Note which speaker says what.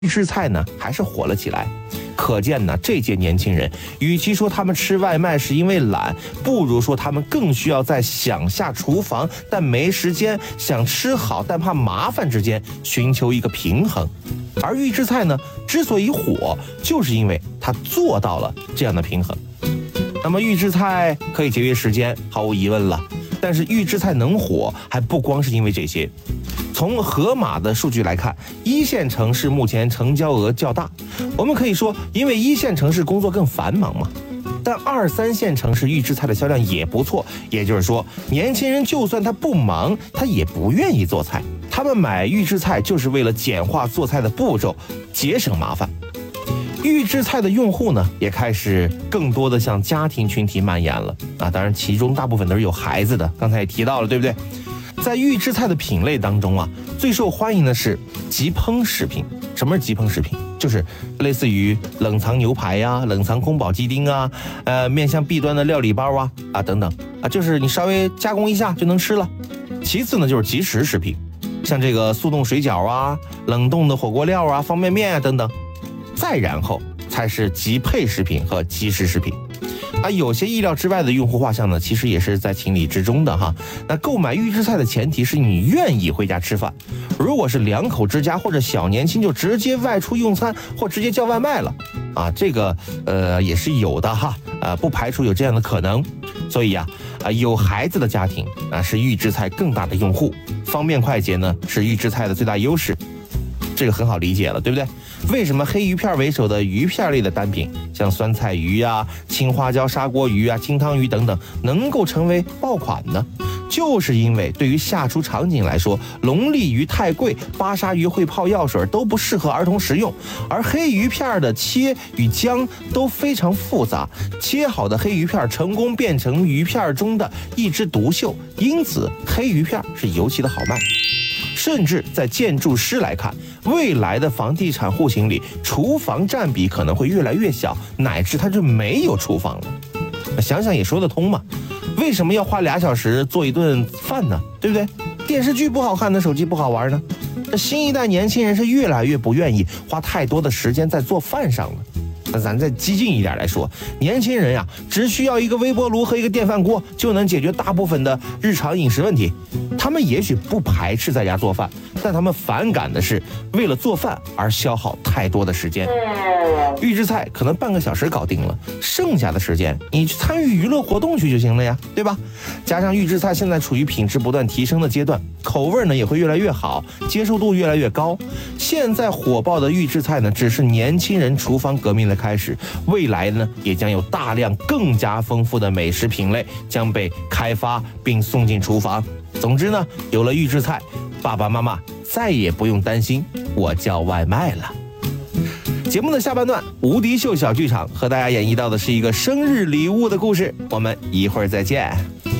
Speaker 1: 预制菜呢还是火了起来。可见呢，这届年轻人与其说他们吃外卖是因为懒，不如说他们更需要在想下厨房但没时间，想吃好但怕麻烦之间寻求一个平衡。而预制菜呢，之所以火，就是因为它做到了这样的平衡。那么预制菜可以节约时间，毫无疑问了。但是预制菜能火，还不光是因为这些。从盒马的数据来看，1线城市目前成交额较大。我们可以说，因为1线城市工作更繁忙嘛。但2、3线城市预制菜的销量也不错，也就是说，年轻人就算他不忙，他也不愿意做菜。他们买预制菜就是为了简化做菜的步骤，节省麻烦。预制菜的用户呢，也开始更多的向家庭群体蔓延了啊！当然，其中大部分都是有孩子的，刚才也提到了，对不对？在预制菜的品类当中啊，最受欢迎的是即烹食品。什么是即烹食品？就是类似于冷藏牛排呀、冷藏宫保鸡丁啊、面向 B 端的料理包啊等等啊，就是你稍微加工一下就能吃了。其次呢，就是即食食品，像这个速冻水饺啊、冷冻的火锅料啊、方便面啊等等。再然后才是即配食品和即食食品。有些意料之外的用户画像呢，其实也是在情理之中的哈。那购买预制菜的前提是你愿意回家吃饭，如果是2口之家或者小年轻，就直接外出用餐或直接叫外卖了啊，这个也是有的哈，不排除有这样的可能。所以有孩子的家庭是预制菜更大的用户，方便快捷呢是预制菜的最大优势，这个很好理解了，对不对？为什么黑鱼片为首的鱼片类的单品，像酸菜鱼啊、青花椒砂锅鱼啊、清汤鱼等等，能够成为爆款呢？就是因为对于下厨场景来说，龙利鱼太贵，巴沙鱼会泡药水都不适合儿童食用，而黑鱼片的切与姜都非常复杂，切好的黑鱼片成功变成鱼片中的一枝独秀，因此黑鱼片是尤其的好卖。甚至在建筑师来看，未来的房地产户型里，厨房占比可能会越来越小，乃至它就没有厨房了。想想也说得通嘛，为什么要花2小时做一顿饭呢？对不对？电视剧不好看呢，手机不好玩呢。这新一代年轻人是越来越不愿意花太多的时间在做饭上了。那咱再激进一点来说，年轻人呀，只需要一个微波炉和一个电饭锅就能解决大部分的日常饮食问题。他们也许不排斥在家做饭，但他们反感的是为了做饭而消耗太多的时间。预制菜可能半个小时搞定了，剩下的时间你去参与娱乐活动去就行了呀，对吧？加上预制菜现在处于品质不断提升的阶段，口味呢也会越来越好，接受度越来越高。现在火爆的预制菜呢，只是年轻人厨房革命的开始，未来呢也将有大量更加丰富的美食品类将被开发并送进厨房。总之呢，有了预制菜，爸爸妈妈再也不用担心我叫外卖了。节目的下半段，无敌秀小剧场和大家演绎到的是一个生日礼物的故事，我们一会儿再见。